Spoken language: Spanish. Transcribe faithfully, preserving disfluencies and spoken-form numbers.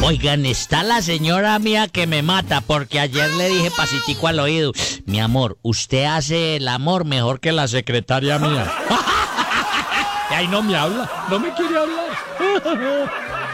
Oigan, está la señora mía que me mata porque ayer le dije pasitico al oído. Mi amor, usted hace el amor mejor que la secretaria mía. Y ahí no me habla, no me quiere hablar.